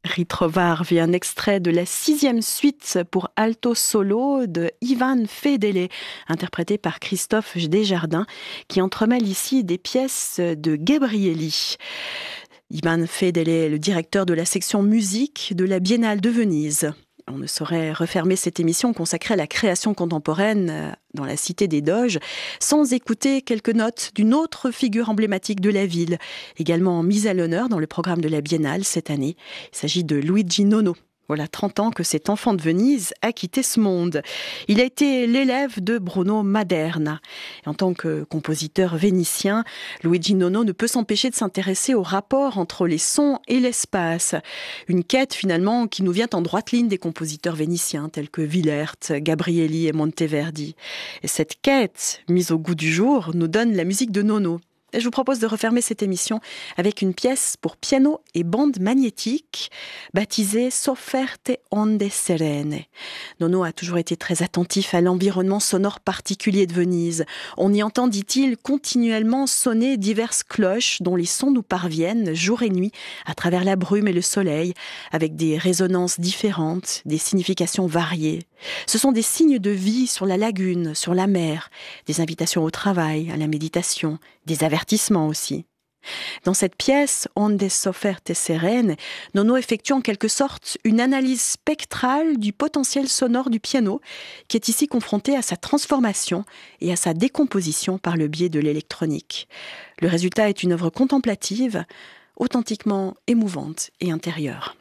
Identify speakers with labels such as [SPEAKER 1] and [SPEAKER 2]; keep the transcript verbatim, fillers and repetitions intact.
[SPEAKER 1] Ritrovarvi, un extrait de la sixième suite pour alto solo de Ivan Fedele, interprété par Christophe Desjardins, qui entremêle ici des pièces de Gabrieli. Ivan Fedele est le directeur de la section musique de la Biennale de Venise. On ne saurait refermer cette émission consacrée à la création contemporaine dans la Cité des Doges sans écouter quelques notes d'une autre figure emblématique de la ville, également mise à l'honneur dans le programme de la Biennale cette année. Il s'agit de Luigi Nono. Voilà trente ans que cet enfant de Venise a quitté ce monde. Il a été l'élève de Bruno Maderna. Et en tant que compositeur vénitien, Luigi Nono ne peut s'empêcher de s'intéresser au rapport entre les sons et l'espace. Une quête finalement qui nous vient en droite ligne des compositeurs vénitiens tels que Willaert, Gabrieli et Monteverdi. Et cette quête, mise au goût du jour, nous donne la musique de Nono. Et je vous propose de refermer cette émission avec une pièce pour piano et bande magnétique baptisée Sofferte onde serene. Nono a toujours été très attentif à l'environnement sonore particulier de Venise. On y entend, dit-il, continuellement sonner diverses cloches dont les sons nous parviennent jour et nuit à travers la brume et le soleil, avec des résonances différentes, des significations variées. Ce sont des signes de vie sur la lagune, sur la mer, des invitations au travail, à la méditation, des avertissements aussi. Dans cette pièce, Onde sofferte serene, Nono effectue en quelque sorte une analyse spectrale du potentiel sonore du piano, qui est ici confronté à sa transformation et à sa décomposition par le biais de l'électronique. Le résultat est une œuvre contemplative, authentiquement émouvante et intérieure.